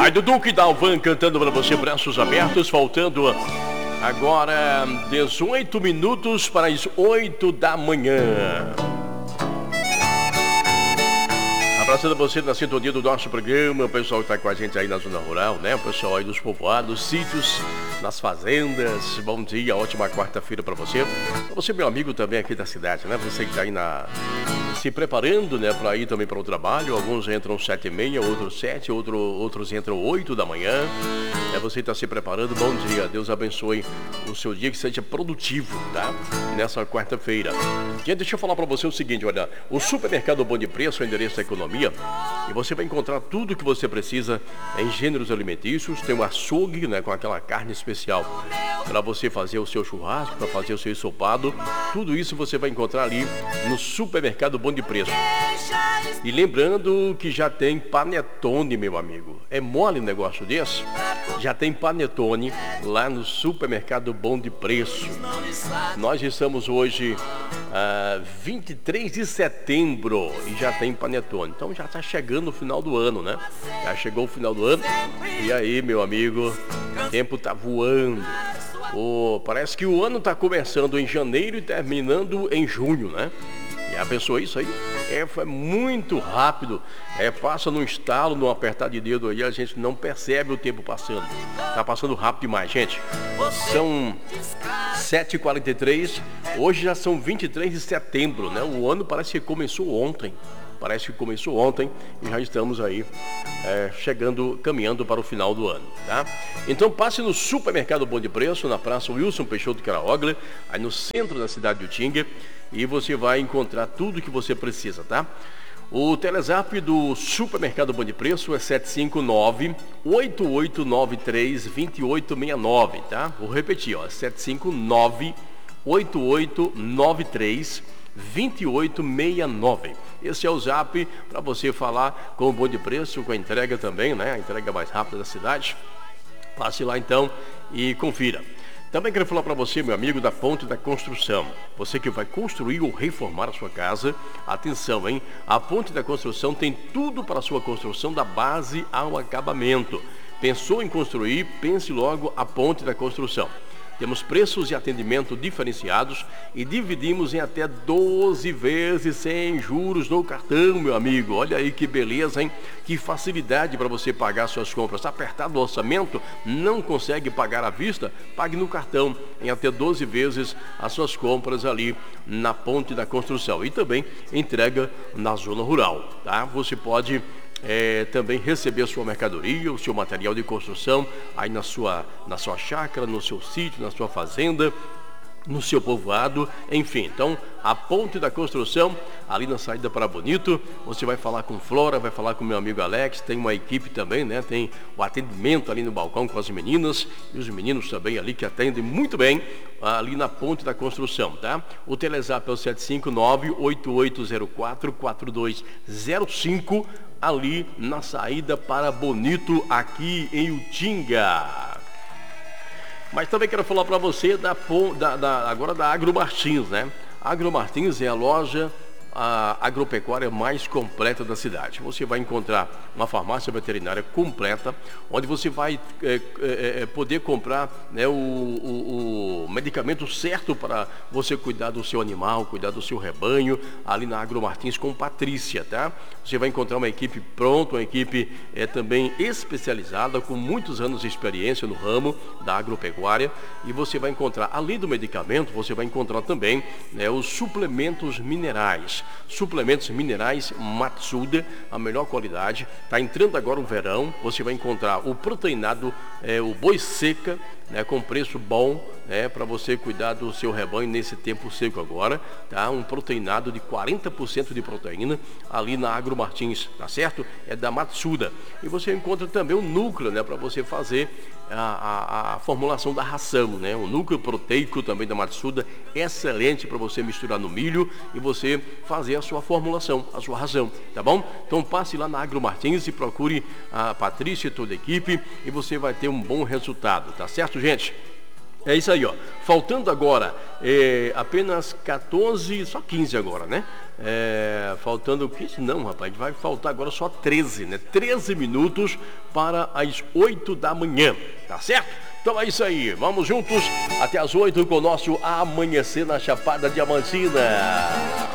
Aí Dudu que dá o van cantando pra você, braços abertos, faltando agora 18 minutos para as 8 da manhã. Abraçando você na sintonia do nosso programa, o pessoal que está com a gente aí na zona rural, né? O pessoal aí dos povoados, sítios, nas fazendas. Bom dia, ótima quarta-feira para você. Para você, meu amigo, também aqui da cidade, né? Você que está aí se preparando, né, para ir também para o trabalho. Alguns entram 7h30, outros 7, outros entram 8 da manhã. Você está se preparando. Bom dia, Deus abençoe o seu dia, que seja produtivo, tá? Nessa quarta-feira. Gente, deixa eu falar para você o seguinte, olha, o Supermercado Bom de Preço, o endereço da economia, e você vai encontrar tudo que você precisa em gêneros alimentícios. Tem um açougue, né, com aquela carne especial para você fazer o seu churrasco, para fazer o seu ensopado. Tudo isso você vai encontrar ali no Supermercado Bom de Preço. E lembrando que já tem panetone, meu amigo. É mole um negócio desse? Já tem panetone lá no Supermercado Bom de Preço. Nós estamos hoje 23 de setembro e já tem panetone. Então já está chegando o final do ano, né? Já chegou o final do ano. E aí, meu amigo, o tempo tá voando. Parece que o ano está começando em janeiro e terminando em junho, né? Já pensou isso aí? Foi muito rápido. Passa num estalo, num apertar de dedo aí, a gente não percebe o tempo passando. Tá passando rápido demais, gente. São 7h43, hoje já são 23 de setembro, né? O ano parece que começou ontem. E já estamos aí caminhando para o final do ano, tá? Então passe no Supermercado Bom de Preço, na Praça Wilson Peixoto Queraogler, aí no centro da cidade de Utinga, e você vai encontrar tudo que você precisa, tá? O Telezap do Supermercado Bom de Preço é 759-8893-2869, tá? Vou repetir, ó, 759-8893-2869. Esse é o zap para você falar com o Bom de Preço, com a entrega também, né? A entrega mais rápida da cidade. Passe lá então e confira. Também quero falar para você, meu amigo, da Ponte da Construção. Você que vai construir ou reformar a sua casa, atenção, hein? A Ponte da Construção tem tudo para a sua construção, da base ao acabamento. Pensou em construir? Pense logo a Ponte da Construção. Temos preços e atendimento diferenciados e dividimos em até 12 vezes sem juros no cartão, meu amigo. Olha aí que beleza, hein? Que facilidade para você pagar suas compras. Está apertado o orçamento? Não consegue pagar à vista? Pague no cartão em até 12 vezes as suas compras ali na Ponte da Construção. E também entrega na zona rural, tá? Você pode também receber a sua mercadoria, o seu material de construção aí na sua chácara, no seu sítio, na sua fazenda, no seu povoado, enfim. Então, a Ponte da Construção, ali na saída para Bonito, você vai falar com Flora, vai falar com meu amigo Alex, tem uma equipe também, né? Tem o atendimento ali no balcão com as meninas e os meninos também ali que atendem muito bem ali na Ponte da Construção, tá? O Telezap é o 759-8804-4205, ali na saída para Bonito, aqui em Utinga. Mas também quero falar para você agora da Agro Martins, né? Agro Martins é a loja agropecuária mais completa da cidade. Você vai encontrar uma farmácia veterinária completa, onde você vai poder comprar, né, o medicamento certo para você cuidar do seu animal, cuidar do seu rebanho, ali na Agro Martins com Patrícia, tá? Você vai encontrar uma equipe pronta, uma equipe também especializada, com muitos anos de experiência no ramo da agropecuária, e você vai encontrar, além do medicamento, você vai encontrar também, né, os suplementos minerais. Suplementos minerais Matsuda, a melhor qualidade. Está entrando agora o verão, você vai encontrar o proteinado, o boi seca, né, com preço bom, né, para você cuidar do seu rebanho nesse tempo seco agora, tá? Um proteinado de 40% de proteína ali na Agro Martins, tá certo? É da Matsuda. E você encontra também o núcleo, né, para você fazer a formulação da ração, né? O núcleo proteico também da Matsuda, excelente para você misturar no milho e você fazer a sua formulação, a sua ração, tá bom? Então passe lá na Agro Martins e procure a Patrícia e toda a equipe e você vai ter um bom resultado, tá certo, gente? É isso aí, ó. Faltando agora apenas 14, só 15 agora, né? Faltando 15, não, rapaz, vai faltar agora só 13, né? 13 minutos para as 8 da manhã, tá certo? Então é isso aí, vamos juntos até as 8 com o nosso Amanhecer na Chapada Diamantina.